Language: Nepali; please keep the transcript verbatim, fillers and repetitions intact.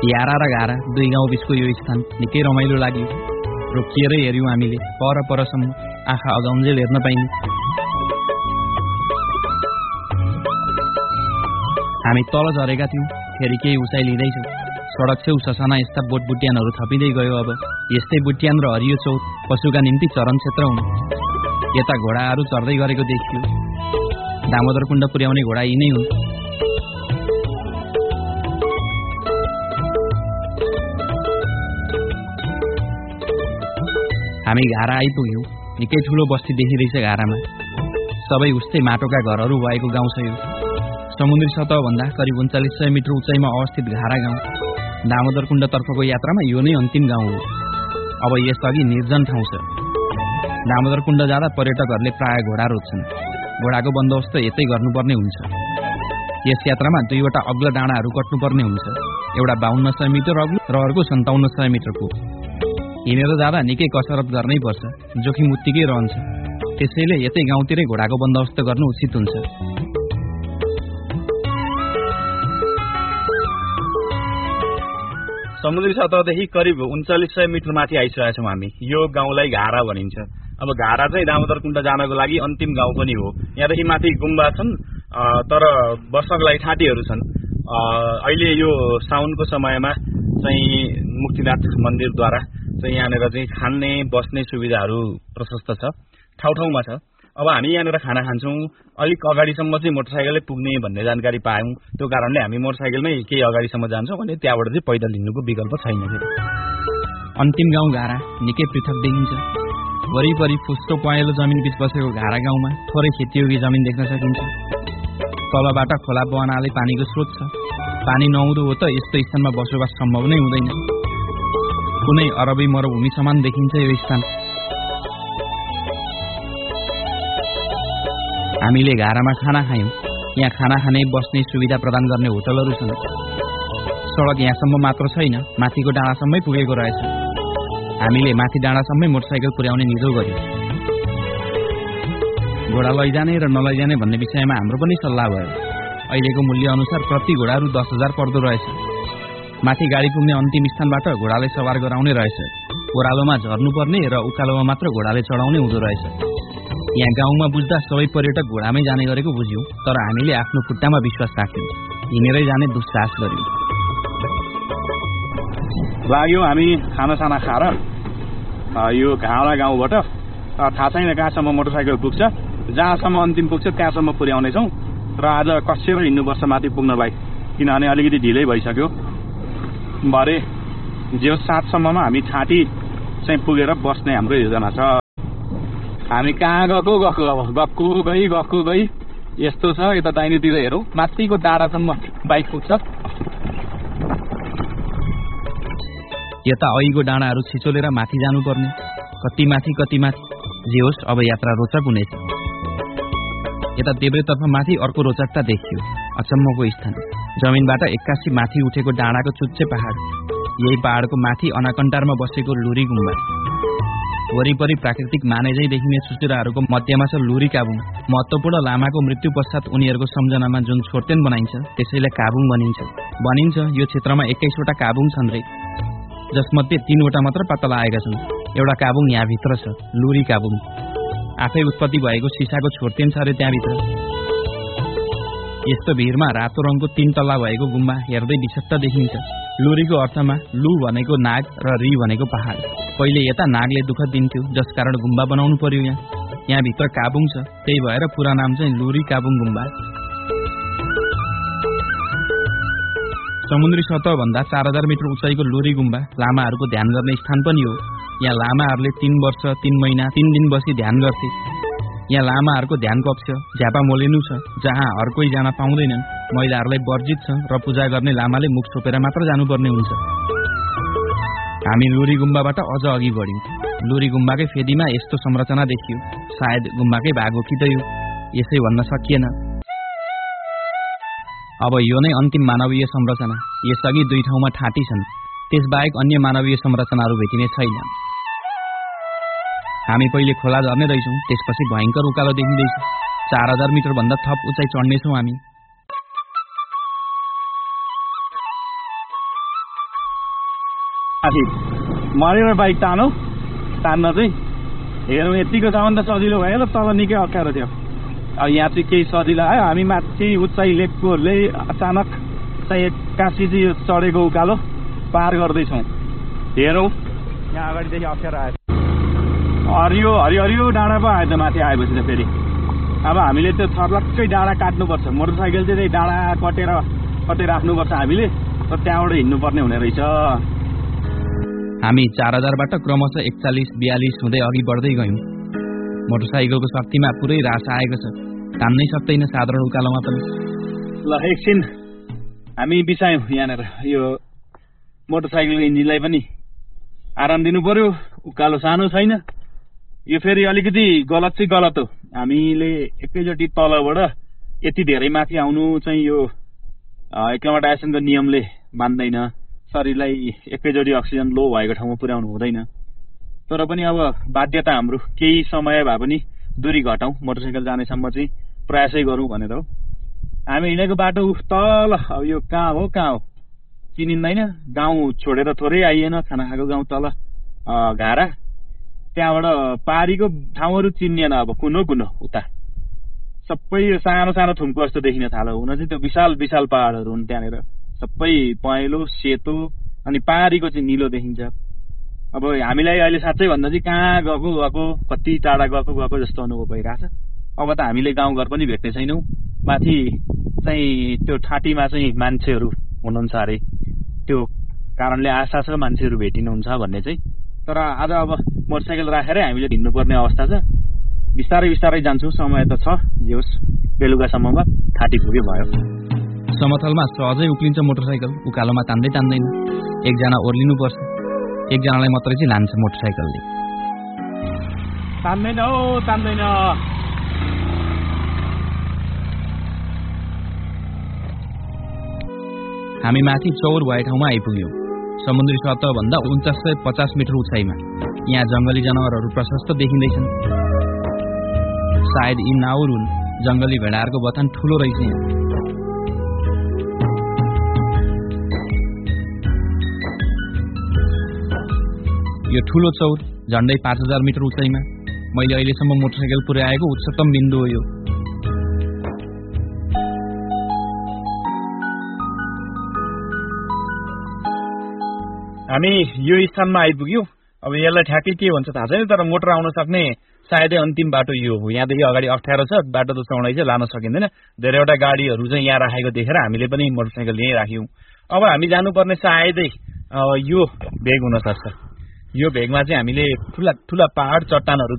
यारा र घारा दुई गाउँ बिचको यो स्थान निकै रमाइलो लाग्यो। रोकिएरै हेऱ्यौँ हामीले, पर परसम्म आँखा अगाउन्जेल हेर्न पाइने। हामी तल झरेका थियौँ, फेरि केही उचाइ लिँदैछौँ। सडक छेउ ससाना यस्ता बोटबुट्यानहरू थपिँदै गयो। अब यस्तै बुट्यान र हरियो चौर पशुका निम्ति चरण क्षेत्र हुन्। यता घोडाहरू चढ्दै गरेको देखियो। दामोदर कुण्ड पुर्याउने घोडा यिनै हुन्। हामी घारा आइपुग्यौँ। निकै ठुलो बस्ती देखिरहेछ घारामा। सबै उस्तै माटोका घरहरू भएको गाउँ छ यो। समुद्री सतहभन्दा करिब उन्चालिस सय मिटर उचाइमा अवस्थित घारा गाउँ दामोदर कुण्डतर्फको यात्रामा यो नै अन्तिम गाउँ हो। अब यसअघि निर्जन ठाउँ छ। दामोदर कुण्ड जाँदा पर्यटकहरूले प्राय घोडा रोज्छन्। घोडाको बन्दोबस्त यतै गर्नुपर्ने हुन्छ। यस यात्रामा दुईवटा अग्लो डाँडाहरू कट्नुपर्ने हुन्छ। एउटा बाहन्न सय मिटर अग्लो र अर्को सन्ताउन्न सय मिटरको। हिँडेर जाँदा निकै कसरत गर्नै पर्छ, जोखिम उत्तिकै रहन्छ। त्यसैले यतै गाउँतिरै घोडाको बन्दोबस्त गर्नु उचित हुन्छ। समुद्री सतहदेखि करिब उन्चालिस सय मिटर माथि आइसकेका छौँ हामी। यो गाउँलाई घारा भनिन्छ। अब घारा चाहिँ दामोदर कुण्ड जानको लागि अन्तिम गाउँ पनि हो। यहाँदेखि माथि गुम्बा छन्, तर बस्नको लागि ठाँटीहरू छन्। अहिले यो साउनको समयमा चाहिँ मुक्तिनाथ मन्दिरद्वारा चाहिँ यहाँनिर चाहिँ खाने बस्ने सुविधाहरू प्रशस्त छ, ठाउँ ठाउँमा छ। अब हामी यहाँनिर खाना खान्छौँ। अलिक अगाडिसम्म चाहिँ मोटरसाइकलले पुग्ने भन्ने जानकारी पायौँ। त्यो कारणले हामी मोटरसाइकलमै केही अगाडिसम्म जान्छौँ भने त्यहाँबाट चाहिँ पैदल हिँड्नुको विकल्प छैन। अन्तिम गाउँ घारा निकै पृथक देखिन्छ। वरिपरि फुस्को पहेँलो जमिन बीच बसेको घारा गाउँमा थोरै खेतीयोगी जमिन देख्न सकिन्छ। तलबाट खोला बहनाले पानीको स्रोत छ। पानी नहुँदो हो त यस्तो स्थानमा बसोबास सम्भव नै हुँदैन। कुनै अरबी मरुभूमि समान देखिन्छ यो स्थान। हामीले घारामा खाना खायौँ। यहाँ खाना खाने बस्ने सुविधा प्रदान गर्ने होटलहरू छन्। सडक यहाँसम्म मात्र छैन, माथिको डाँडासम्मै पुगेको रहेछ। हामीले माथि डाँडासम्मै मोटरसाइकल पुर्याउने निधो गर्यौँ। घोडा लैजाने र नलैजाने भन्ने विषयमा हाम्रो पनि सल्लाह भयो। अहिलेको मूल्य अनुसार प्रति घोडा रु दस हजार पर्दो रहेछ। माथि गाडी पुग्ने अन्तिम स्थानबाट घोडाले सवार गराउने रहेछ। ओह्रालोमा झर्नुपर्ने र उकालोमा मात्र घोडाले चढाउने हुँदो रहेछ। यहाँ गाउँमा बुझ्दा सबै पर्यटक घोडामै जाने गरेको बुझ्यौँ, तर हामीले आफ्नो खुट्टामा विश्वास राख्यौँ। हिँडेरै जाने दुस्साहस गर्यौँ। लाग्यो हामी खानासाना खाएर यो घारा गाउँबाट थाहा छैन कहाँसम्म मोटरसाइकल पुग्छ, जहाँसम्म अन्तिम पुग्छ त्यहाँसम्म पुर्याउनेछौँ। र आज कसेर हिँड्नुपर्छ माथि पुग्नलाई, किनभने अलिकति ढिलै भइसक्यो। भरे जे सातसम्ममा हामी ठाँटी चाहिँ पुगेर बस्ने हाम्रो योजना छ। हामी कहाँ गएको गएको अब गएको गई गएको गई यस्तो छ। यता दाहिनेतिर हेरौँ, माथिको डाँडासम्म बाइक पुग्छ। यता अहिको डाँडाहरू छिचोलेर माथि जानुपर्ने, कति माथि कति माथि। जे होस्, अब यात्रा रोचक हुनेछ। यता देब्रेतर्फ माथि अर्को रोचकता देखियो। अचम्मको स्थान, जमिनबाट एक्कासी माथि उठेको डाँडाको चुच्चे पहाड। यही पहाडको माथि अनाकन्टारमा बसेको लुरी गुम्बा। वरिपरि प्राकृतिक मानेझै देखिने चुचुराहरूको मध्यमा छ लुरी काबुङ। महत्त्वपूर्ण लामाको मृत्यु पश्चात उनीहरूको सम्झनामा जुन छोर्तेन बनाइन्छ त्यसैलाई काबुङ भनिन्छ। भनिन्छ यो क्षेत्रमा एक्काइसवटा काबुङ छन् रे, जसमध्ये तीनवटा मात्र पत्ता लागेका छन्। एउटा काबुङ यहाँभित्र छ, लुरी काबुङ। आफै उत्पत्ति भएको सिसाको छोर्तेन छ अरे त्यहाँभित्र। यस्तो भिरमा रातो रङको तीन तल्ला भएको गुम्बा हेर्दै विक्षिप्त देखिन्छ। लुरीको अर्थमा लु भनेको नाग र री भनेको पहाड। पहिले यता नागले दुःख दिन्थ्यो, जसकारण गुम्बा बनाउनु पर्यो। यहाँ यहाँभित्र काबुङ छ, त्यही भएर पुरा नाम चाहिँ लुरी काबुङ गुम्बा। समुद्री सतहभन्दा चार हजार मिटर उचाइको लुरी गुम्बा लामाहरूको ध्यान गर्ने स्थान पनि हो। यहाँ लामाहरूले तीन वर्ष तीन महिना तीन दिन बसी ध्यान गर्थे। यहाँ लामाहरूको ध्यान कक्ष झ्यापा मोलिनु छ, जहाँ हर कोही जान पाउँदैनन्। महिलाहरूलाई वर्जित छ र पूजा गर्ने लामाले मुख छोपेर मात्र जानुपर्ने हुन्छ। हामी लुरी गुम्बाबाट अझ अघि बढ्यौँ। लुरी गुम्बाकै फेदीमा यस्तो संरचना देखियो। सायद गुम्बाकै भाग हो कि त यो, यसै भन्न सकिएन। अब यो नै अन्तिम मानवीय संरचना। यसअघि दुई ठाउँमा ठाँटी छन्, त्यसबाहेक अन्य मानवीय संरचनाहरू भेटिने छैन। हामी पहिले खोला झर्ने रहेछौँ, त्यसपछि भयङ्कर उकालो देखिँदैछ। चार हजार मिटर भन्दा थप उचाइ चढ्नेछौँ हामी। माथि मरेर बाइक तानौ तान्न चाहिँ हेरौँ यतिको छ भने त सजिलो भयो ल तल निकै अप्ठ्यारो थियो अब यहाँ चाहिँ केही सजिलो आयो हामी माथि उचाइ लेककोहरूले अचानक चाहिँ एक्कासी चाहिँ यो चढेको उकालो पार गर्दैछौँ हेरौँ यहाँ अगाडिदेखि अप्ठ्यारो आयो हरियो हरियो हरियो डाँडा पो आयो त माथि आएपछि त फेरि अब हामीले त्यो छर्लक्कै डाँडा काट्नुपर्छ मोटरसाइकल चाहिँ डाँडा कटेर कटेर राख्नुपर्छ हामीले र त्यहाँबाट हिँड्नुपर्ने हुने रहेछ हामी चार हजारबाट क्रमशः एकचालिस बयालिस हुँदै अघि बढ्दै गयौँ मोटरसाइकलको शक्तिमा पुरै रास आएको छ तान्नै सक्दैन साधारण उकालोमा पनि ल एकछिन हामी बिसायौँ यहाँनिर यो मोटरसाइकलको इन्जिनलाई पनि आराम दिनु पर्यो उकालो सानो छैन यो फेरि अलिकति गलत चाहिँ गलत हो हामीले एकैचोटि तलबाट यति धेरै माथि आउनु चाहिँ यो एक्लामाटाइजेसनको नियमले मान्दैन शरीरलाई एकैचोटि अक्सिजन लो भएको ठाउँमा पुर्याउनु हुँदैन तर पनि अब बाध्यता हाम्रो केही समय भए पनि दूरी घटाउँ मोटरसाइकल जानेसम्म चाहिँ प्रयासै गरौँ भनेर हो हामी हिँडेको बाटो तल अब यो कहाँ हो कहाँ हो चिनिँदैन गाउँ छोडेर थोरै आइएन खाना खाएको गाउँ तल घारा त्यहाँबाट पारीको ठाउँहरू चिनिएन अब कुनो कुनो उता सबै सानो सानो थुम्को जस्तो देखिन थाल्यो हुन चाहिँ त्यो विशाल विशाल पहाडहरू हुन् त्यहाँनिर सबै पहेँलो सेतो अनि पारीको चाहिँ निलो देखिन्छ अब हामीलाई अहिले साँच्चै भन्दा चाहिँ कहाँ गएको गएको कति टाढा गएको गएको जस्तो अनुभव भइरहेछ अब त हामीले गाउँघर पनि भेट्ने छैनौँ माथि चाहिँ त्यो ठाँटीमा चाहिँ मान्छेहरू हुनुहुन्छ अरे त्यो कारणले आशा छ मान्छेहरू भेटिनुहुन्छ भन्ने चाहिँ तर आज अब मोटरसाइकल राखेरै हामीले हिँड्नुपर्ने अवस्था छ बिस्तारै बिस्तारै जान्छौँ समय त छ जे होस् बेलुकासम्ममा ठाँटी पुग्यो भयो समतलमा सहजै उक्लिन्छ मोटरसाइकल उकालोमा तान्दै तान्दैन एकजना ओर्लिनुपर्छ एकजनालाई मात्रै चाहिँ लान्छ मोटरसाइकलले तान्दैन हो तान्दैन हामी माथि चौर भए ठाउँमा आइपुग्यौँ समुद्री सतहभन्दा उन्चास सय पचास मिटर उचाइमा यहाँ जङ्गली जनावरहरू प्रशस्त देखिँदैछन् सायद यी नाउर हुन् जङ्गली भेडाहरूको बथान ठुलो रहेछ यहाँ यो ठुलो चौर झन्डै पाँच हजार मिटर उचाइमा मैले अहिलेसम्म मोटरसाइकल पुर्याएको उच्चतम बिन्दु हो यो हामी यो स्थानमा आइपुग्यौँ अब यसलाई ठ्याक्कै के भन्छ थाहा छैन तर मोटर आउन सक्ने सायदै अन्तिम बाटो यो हो यहाँदेखि अगाडि अप्ठ्यारो छ बाटो त चौडाइ चाहिँ लान सकिँदैन धेरैवटा गाडीहरू चाहिँ यहाँ राखेको देखेर हामीले पनि मोटरसाइकल यहीँ राख्यौँ अब हामी जानुपर्ने सायदै यो भेग हुन सक्छ यो भेगमा चाहिँ हामीले ठुला ठुला पहाड चट्टानहरू